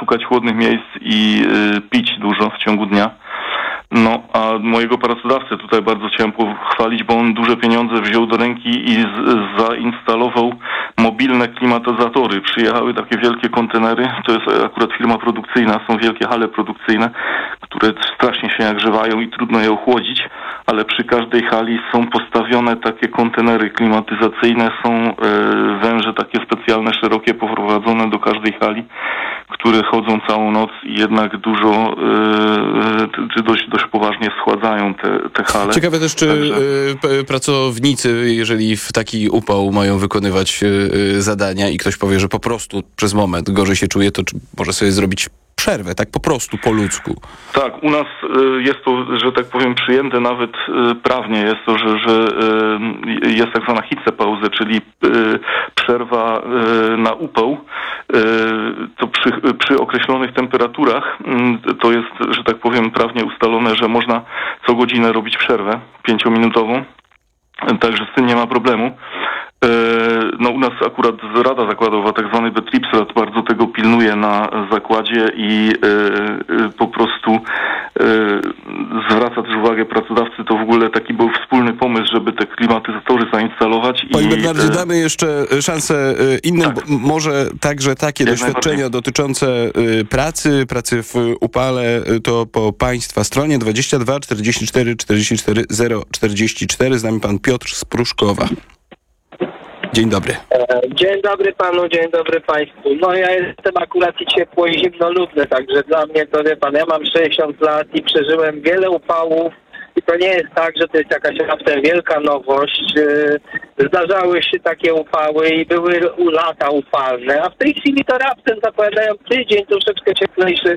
szukać chłodnych miejsc i pić dużo w ciągu dnia. No, a mojego pracodawcę tutaj bardzo chciałem pochwalić, bo on duże pieniądze wziął do ręki i zainstalował mobilne klimatyzatory. Przyjechały takie wielkie kontenery, to jest akurat firma produkcyjna, są wielkie hale produkcyjne, które strasznie się nagrzewają i trudno je ochłodzić, ale przy każdej hali są postawione takie kontenery klimatyzacyjne, są węże takie specjalne, szerokie, poprowadzone do każdej hali, które chodzą całą noc i jednak dużo, czy dość poważnie schładzają te hale. Ciekawe też, czy pracownicy, jeżeli w taki upał mają wykonywać zadania i ktoś powie, że po prostu przez moment gorzej się czuje, to czy może sobie zrobić przerwę, tak po prostu, po ludzku. Tak, u nas jest to, że tak powiem, przyjęte nawet prawnie. Jest to, że jest tak zwana Hitzepause, czyli przerwa na upał. To przy określonych temperaturach to jest, że tak powiem, prawnie ustalone, że można co godzinę robić przerwę 5-minutową. Także z tym nie ma problemu. No u nas akurat Rada Zakładowa, tak zwany Betriebsrat, bardzo tego pilnuje na zakładzie i po prostu zwraca też uwagę pracodawcy. To w ogóle taki był wspólny pomysł, żeby te klimatyzatory zainstalować. Panie Bernardzie, damy jeszcze szansę innym, tak. Może także takie doświadczenia dotyczące pracy w upale, to po Państwa stronie 22 44 44 044. Z nami pan Piotr z Pruszkowa. Dzień dobry. Dzień dobry panu, dzień dobry państwu. No ja jestem akurat i ciepło i zimnoludny, także dla mnie to, wie pan, ja mam 60 lat i przeżyłem wiele upałów i to nie jest tak, że to jest jakaś raptem wielka nowość. Zdarzały się takie upały i były lata upalne, a w tej chwili to raptem zapowiadają tydzień troszeczkę cieplejszy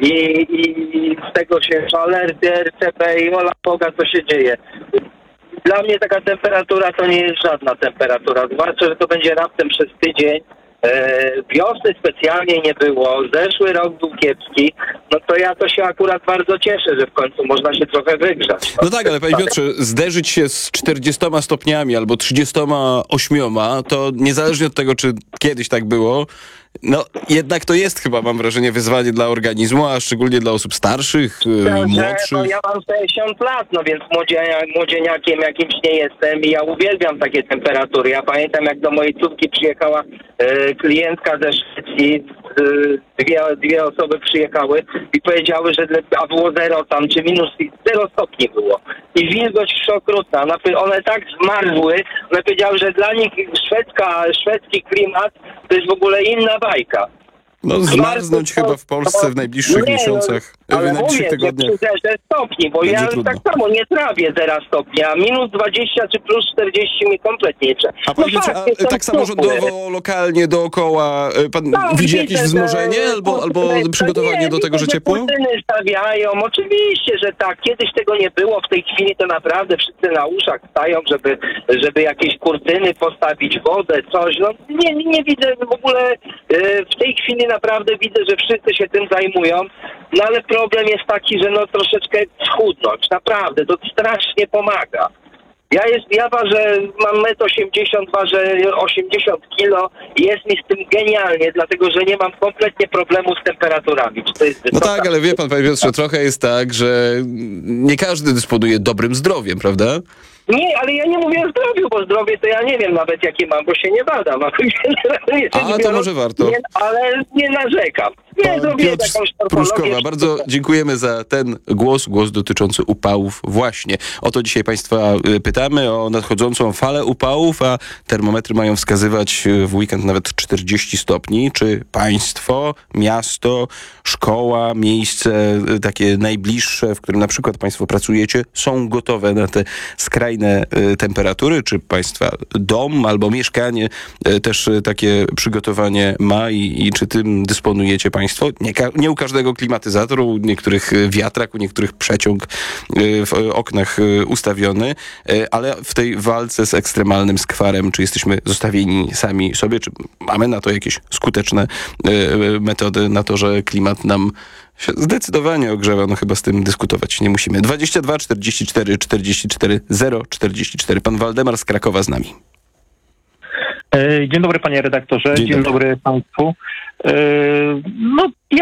i z tego się alerty, RCB i ola Boga, co się dzieje. Dla mnie taka temperatura to nie jest żadna temperatura, zwłaszcza, że to będzie raptem przez tydzień. Wiosny specjalnie nie było, zeszły rok był kiepski, no to ja to się akurat bardzo cieszę, że w końcu można się trochę wygrzać. No tak, ale panie Piotrze, zderzyć się z 40 stopniami albo 38, to niezależnie od tego, czy kiedyś tak było, no jednak to jest chyba, mam wrażenie, wyzwanie dla organizmu, a szczególnie dla osób starszych, młodszych. No ja mam 60 lat, no więc młodzieniakiem jakimś nie jestem i ja uwielbiam takie temperatury. Ja pamiętam, jak do mojej córki przyjechała klientka ze Szwecji, dwie osoby przyjechały i powiedziały, że a było 0 tam, czy minus 0 stopni było. I wilgoć przeokrutna. One tak zmarzły, one powiedziały, że dla nich szwedzki klimat to jest w ogóle inna bajka. No zmarznąć chyba w Polsce w najbliższych miesiącach, ale w najbliższych tygodniach. Że przy 0 stopni, bo ja trudno. Tak samo nie trawię 0 stopni, a minus 20 czy plus 40 mi kompletnie nie trzeba. A pan tak samorządowo, lokalnie, dookoła, pan widzi jakieś wzmożenie albo przygotowanie do tego, że ciepło? Kurtyny stawiają, oczywiście, że tak. Kiedyś tego nie było, w tej chwili to naprawdę wszyscy na uszach stają, żeby jakieś kurtyny postawić, wodę, coś. No nie widzę w ogóle, w tej chwili naprawdę widzę, że wszyscy się tym zajmują, no ale problem jest taki, że no troszeczkę schudnąć, naprawdę, to strasznie pomaga. Ja ważę, mam 1,80 m, ważę 80 kg i jest mi z tym genialnie, dlatego że nie mam kompletnie problemu z temperaturami. Czy to jest no tak, ale wie pan, panie Piotrze, trochę jest tak, że nie każdy dysponuje dobrym zdrowiem, prawda? Nie, ale ja nie mówię o zdrowiu, bo zdrowie to ja nie wiem nawet jakie mam, bo się nie badam. To może warto. Ale nie narzekam. Nie zrobię jakąś Pruszkowa, bardzo dziękujemy za ten głos dotyczący upałów właśnie. O to dzisiaj państwa pytamy, o nadchodzącą falę upałów, a termometry mają wskazywać w weekend nawet 40 stopni. Czy państwo, miasto, szkoła, miejsce takie najbliższe, w którym na przykład państwo pracujecie, są gotowe na te skrajne temperatury? Czy państwa dom albo mieszkanie też takie przygotowanie ma i czy tym dysponujecie państwo? Nie u każdego klimatyzator, u niektórych wiatrak, u niektórych przeciąg w oknach ustawiony, ale w tej walce z ekstremalnym skwarem, czy jesteśmy zostawieni sami sobie, czy mamy na to jakieś skuteczne metody na to, że klimat nam się zdecydowanie ogrzewa? No chyba z tym dyskutować nie musimy. 22 44 44 044. Pan Waldemar z Krakowa z nami. Dzień dobry panie redaktorze, dzień dobry państwu. No